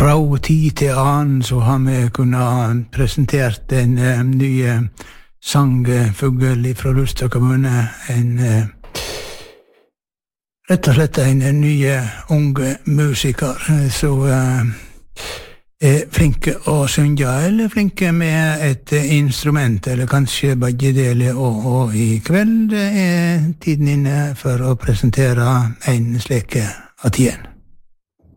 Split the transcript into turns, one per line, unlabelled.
Fra tid til annen så har vi kunnet presentert en ny sangfugl fra Rustad kommune, rett og slett en ny ung musiker som er flinke å synge, eller flinke med et instrument, eller kanskje begge deler, og i kveld er tiden inne for å presentere en slik at igjen.